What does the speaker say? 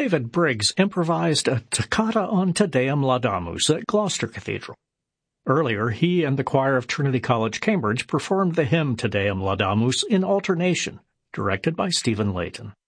David Briggs improvised a toccata on Te Deum Laudamus at Gloucester Cathedral. Earlier, he and the choir of Trinity College, Cambridge, performed the hymn Te Deum Laudamus in alternation, directed by Stephen Layton.